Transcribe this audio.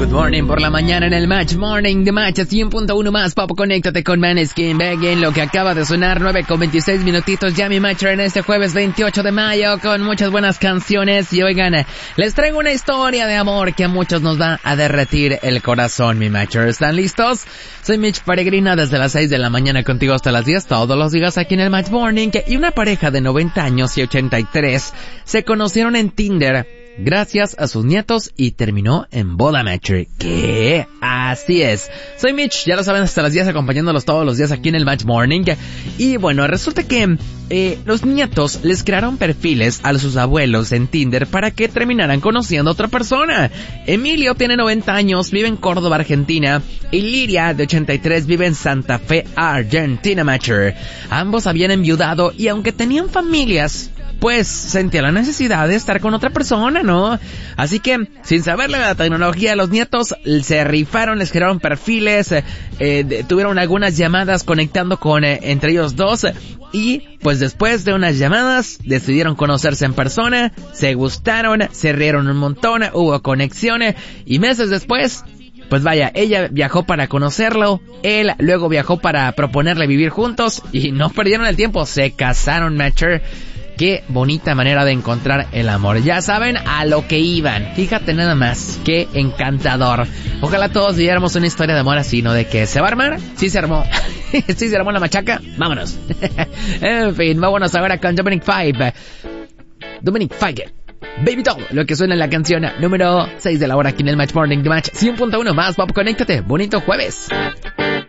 Good morning por la mañana en el Match Morning de Match 100.1 más. Papo, conéctate con Maneskin Begging. Lo que acaba de sonar 9:26 minutitos ya, mi Matcher, en este jueves 28 de mayo con muchas buenas canciones. Y oigan, les traigo una historia de amor que a muchos nos va a derretir el corazón, mi Matcher. ¿Están listos? Soy Mitch Peregrina desde las 6 de la mañana contigo hasta las 10 todos los días aquí en el Match Morning. Y una pareja de 90 años y 83 se conocieron en Tinder gracias a sus nietos y terminó en boda, Matcher. ¿Qué? Así es. Soy Mitch, ya lo saben, hasta las 10 acompañándolos todos los días aquí en el Match Morning. Y bueno, resulta que los nietos les crearon perfiles a sus abuelos en Tinder para que terminaran conociendo a otra persona. Emilio tiene 90 años, vive en Córdoba, Argentina, y Liria, de 83, vive en Santa Fe, Argentina, Matcher. Ambos habían enviudado y aunque tenían familias, pues sentía la necesidad de estar con otra persona, ¿no? Así que, sin saberle la tecnología, los nietos se rifaron, les crearon perfiles, tuvieron algunas llamadas conectando con entre ellos dos, y pues después de unas llamadas decidieron conocerse en persona, se gustaron, se rieron un montón, hubo conexión, y meses después, pues vaya, ella viajó para conocerlo, él luego viajó para proponerle vivir juntos, y no perdieron el tiempo, se casaron, Matcher. Qué bonita manera de encontrar el amor. Ya saben a lo que iban. Fíjate nada más. Qué encantador. Ojalá todos viviéramos una historia de amor así, ¿no? De que se va a armar. Sí se armó. Sí se armó la machaca. Vámonos. En fin, vámonos ahora con Dominic Fike. Dominic Fike. Baby Doll, lo que suena en la canción número 6 de la hora aquí en el Match Morning de Match 100.1 más. Papo, conéctate. Bonito jueves.